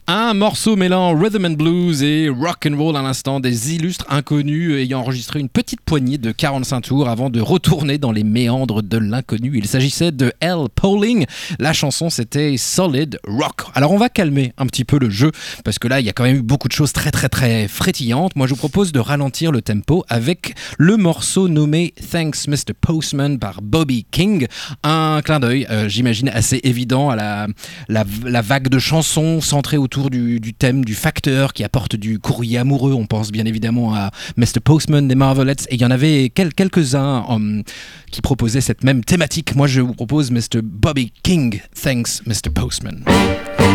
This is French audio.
Un morceau mêlant rhythm and blues et rock and roll à l'instant, des illustres inconnus ayant enregistré une petite poignée de 45 tours avant de retourner dans les méandres de l'inconnu. Il s'agissait de L. Pauling. La chanson, c'était Solid Rock. Alors on va calmer un petit peu le jeu parce que là il y a quand même eu beaucoup de choses très très très frétillantes. Moi je vous propose de ralentir le tempo avec le morceau nommé Thanks Mr. Postman par Bobby King. Un clin d'œil, j'imagine assez évident à la vague de chansons centrée autour du thème du facteur qui apporte du courrier amoureux. On pense bien évidemment à Mr. Postman des Marvelettes, et il y en avait quelques-uns qui proposaient cette même thématique. Moi je vous propose Mr. Bobby King, Thanks Mr. Postman.